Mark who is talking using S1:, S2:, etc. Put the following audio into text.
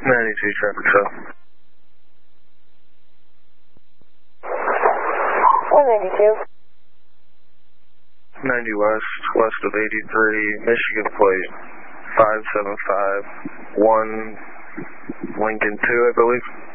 S1: 92 traffic stop.
S2: 192.
S1: 90 west, west of 83, Michigan plate 5751, Lincoln 2, I believe.